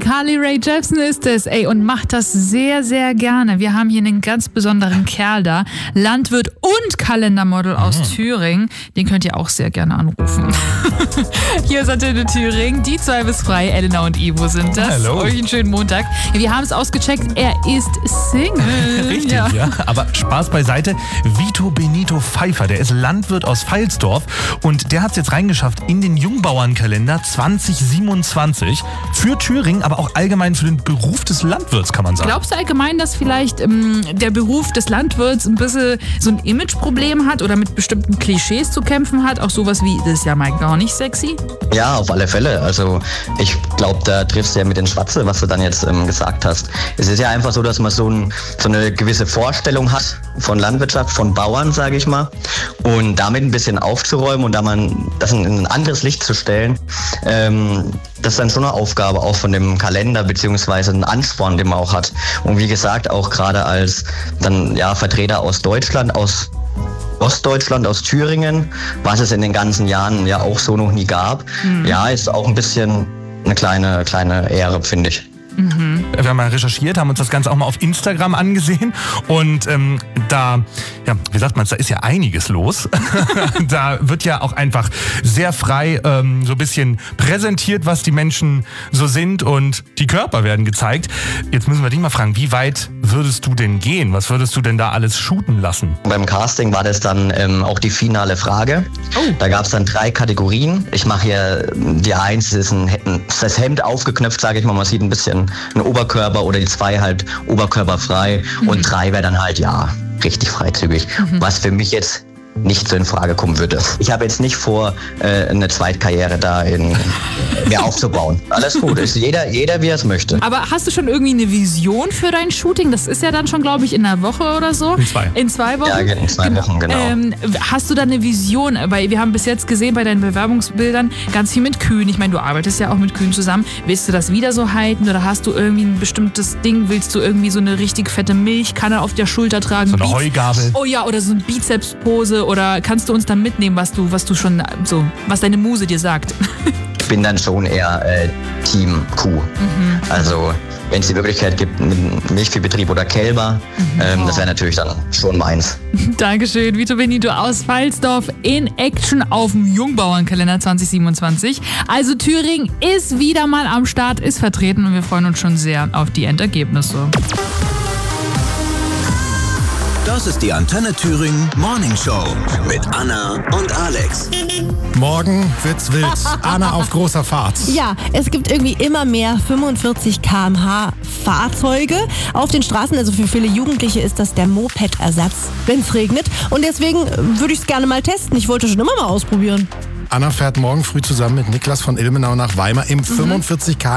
Carly Rae Jepsen ist es, und macht das sehr, sehr gerne. Wir haben hier einen ganz besonderen Kerl da, Landwirt und Kalendermodel aus Thüringen. Den könnt ihr auch sehr gerne anrufen. Hier ist Antenne Thüringen, die 2 bis frei, Elena und Ivo sind das. Hallo. Euch einen schönen Montag. Wir haben es ausgecheckt, er ist Single. Richtig, ja. Aber Spaß beiseite. Vito Benito Pfeiffer, der ist Landwirt aus Pfalzdorf und der hat es jetzt reingeschafft in den Jungbauernkalender 2027 für Thüringen, aber auch allgemein für den Beruf des Landwirts, kann man sagen. Glaubst du allgemein, dass vielleicht der Beruf des Landwirts ein bisschen so ein Imageproblem hat oder mit bestimmten Klischees zu kämpfen hat? Auch sowas wie, das ist ja mal gar nicht sexy? Ja, auf alle Fälle. Also ich glaube, da triffst du ja mit den Schwatze, was du dann jetzt gesagt hast. Es ist ja einfach so, dass man so eine gewisse Vorstellung hat von Landwirtschaft, von Bauern, sage ich mal. Und damit ein bisschen aufzuräumen und das in ein anderes Licht zu stellen, das ist dann schon eine Aufgabe auch von dem Kalender, beziehungsweise ein Ansporn, den man auch hat. Und wie gesagt, auch gerade als dann Vertreter aus Deutschland, aus Ostdeutschland, aus Thüringen, was es in den ganzen Jahren ja auch so noch nie gab. Ja, ist auch ein bisschen eine kleine Ehre, finde ich. Wir haben mal recherchiert, haben uns das Ganze auch mal auf Instagram angesehen und da ist ja einiges los. Da wird ja auch einfach sehr frei so ein bisschen präsentiert, was die Menschen so sind und die Körper werden gezeigt. Jetzt müssen wir dich mal fragen, wie weit würdest du denn gehen? Was würdest du denn da alles shooten lassen? Beim Casting war das dann auch die finale Frage. Da gab es dann 3 Kategorien. Ich mache hier die 1, ist das Hemd aufgeknöpft, sage ich mal. Man sieht ein bisschen ein Oberkörper oder die 2 halt oberkörperfrei und 3 wäre dann halt richtig freizügig. Was für mich jetzt nicht so in Frage kommen würde. Ich habe jetzt nicht vor, eine Zweitkarriere da mir aufzubauen. Alles gut, ist jeder wie er es möchte. Aber hast du schon irgendwie eine Vision für dein Shooting? Das ist ja dann schon, glaube ich, in einer Woche oder so. In 2 Wochen? Ja, in 2 Wochen, genau. Hast du da eine Vision? Weil wir haben bis jetzt gesehen bei deinen Bewerbungsbildern ganz viel mit Kühen. Ich meine, du arbeitest ja auch mit Kühen zusammen. Willst du das wieder so halten oder hast du irgendwie ein bestimmtes Ding? Willst du irgendwie so eine richtig fette Milchkanne auf der Schulter tragen? So eine Heugabel? Oh ja, oder so eine Bizepspose. Oder kannst du uns dann mitnehmen, was deine Muse dir sagt? Ich bin dann schon eher Team Kuh. Also wenn es die Möglichkeit gibt, mit Milchviehbetrieb oder Kälber, das wäre natürlich dann schon meins. Dankeschön, Vito Benito aus Pfalzdorf in Action auf dem Jungbauernkalender 2027. Also Thüringen ist wieder mal am Start, ist vertreten und wir freuen uns schon sehr auf die Endergebnisse. Das ist die Antenne Thüringen Morning Show mit Anna und Alex. Morgen wird's wild. Anna auf großer Fahrt. Ja, es gibt irgendwie immer mehr 45 km/h Fahrzeuge auf den Straßen. Also für viele Jugendliche ist das der Moped-Ersatz, wenn es regnet. Und deswegen würde ich es gerne mal testen. Ich wollte schon immer mal ausprobieren. Anna fährt morgen früh zusammen mit Niklas von Ilmenau nach Weimar im 45 km